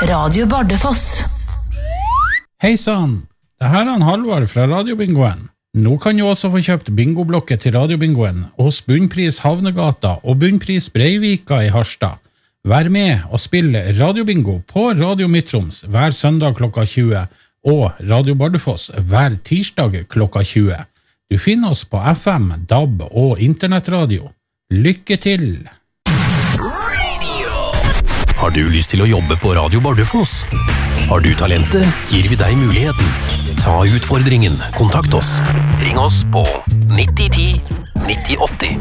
Radio Bardufoss. Hei sann, det her er Halvard fra Radiobingoen. Nå kan du også få kjøpt bingoblokket til Radiobingoen hos Bunnpris Havnegata og Bunnpris Breivika i Harstad. Vær med og spill Radiobingo på Radio Midtroms hver søndag klokka 20 og Radio Bardufoss hver tirsdag klokka 20. Du finner oss på FM, DAB og internettradio. Lykke til! Har du lyst til å jobbe på Radio Bardufoss? Har du talentet, gir vi deg muligheten. Ta utfordringen, kontakt oss. Ring oss på 9010 9080.